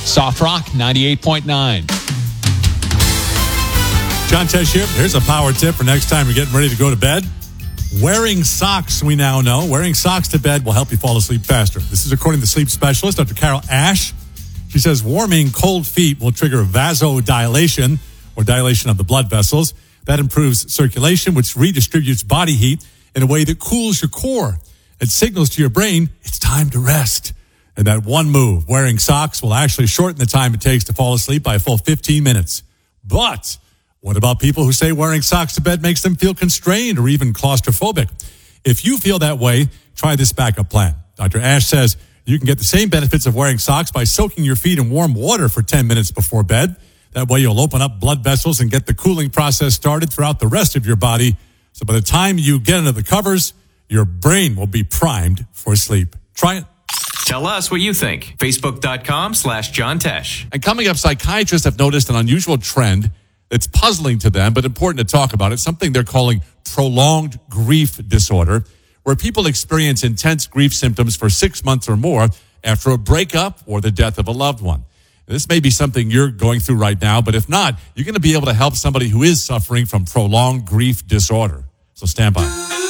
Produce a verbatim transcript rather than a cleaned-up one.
Soft Rock ninety-eight point nine. John Tesh here. Here's a power tip for next time you're getting ready to go to bed. Wearing socks, we now know. Wearing socks to bed will help you fall asleep faster. This is according to sleep specialist, Doctor Carol Ash. She says warming cold feet will trigger vasodilation, or dilation of the blood vessels. That improves circulation, which redistributes body heat in a way that cools your core. It signals to your brain it's time to rest. And that one move, wearing socks, will actually shorten the time it takes to fall asleep by a full fifteen minutes. But what about people who say wearing socks to bed makes them feel constrained or even claustrophobic? If you feel that way, try this backup plan. Doctor Ash says you can get the same benefits of wearing socks by soaking your feet in warm water for ten minutes before bed. That way you'll open up blood vessels and get the cooling process started throughout the rest of your body. So by the time you get under the covers, your brain will be primed for sleep. Try it. Tell us what you think. Facebook.com slash John Tesh. And coming up, psychiatrists have noticed an unusual trend that's puzzling to them, but important to talk about. It's something they're calling prolonged grief disorder, where people experience intense grief symptoms for six months or more after a breakup or the death of a loved one. This may be something you're going through right now, but if not, you're going to be able to help somebody who is suffering from prolonged grief disorder. So stand by.